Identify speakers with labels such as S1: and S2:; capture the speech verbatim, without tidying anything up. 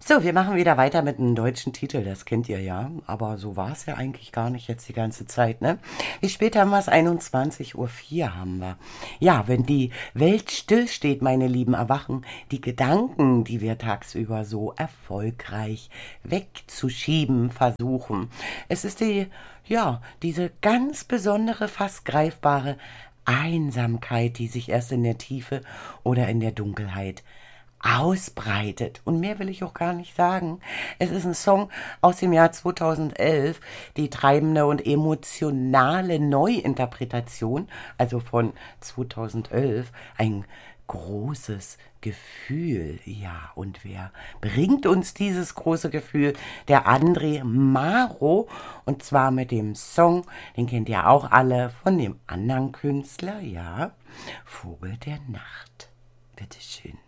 S1: So, wir machen wieder weiter mit einem deutschen Titel, das kennt ihr ja, aber so war es ja eigentlich gar nicht jetzt die ganze Zeit, ne? Wie spät haben wir es? einundzwanzig Uhr vier haben wir. Ja, wenn die Welt stillsteht, meine Lieben, erwachen die Gedanken, die wir tagsüber so erfolgreich wegzuschieben versuchen. Es ist die, ja, diese ganz besondere, fast greifbare Einsamkeit, die sich erst in der Tiefe oder in der Dunkelheit ausbreitet. Und mehr will ich auch gar nicht sagen. Es ist ein Song aus dem Jahr zweitausendelf, die treibende und emotionale Neuinterpretation, also von zweitausendelf, ein großes Gefühl. Ja, und wer bringt uns dieses große Gefühl? Der André Maro, und zwar mit dem Song, den kennt ihr auch alle, von dem anderen Künstler, ja, Vogel der Nacht. Bitteschön.